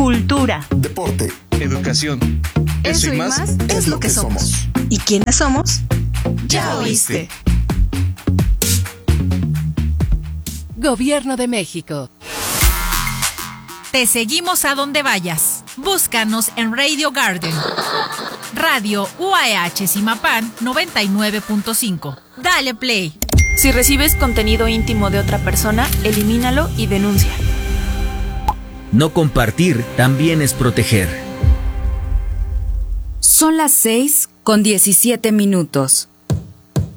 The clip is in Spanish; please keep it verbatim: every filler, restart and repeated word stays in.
cultura, deporte, educación. Eso, Eso y más, más es lo que somos. somos. ¿Y quiénes somos? Ya oíste. Gobierno de México. Te seguimos a donde vayas. Búscanos en Radio Garden. Radio U A H Zimapán noventa y nueve punto cinco. Dale play. Si recibes contenido íntimo de otra persona, elimínalo y denuncia. No compartir también es proteger. Son las seis con diecisiete minutos.